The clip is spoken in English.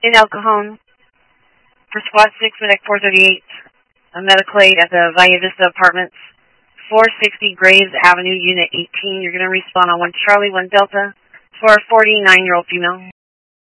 in El Cajon for Squad 6 with 438, a medical aid at the Valle Vista Apartments, 460 Graves Avenue, Unit 18. You're going to respond on 1 Charlie, 1 Delta for a 49-year-old female.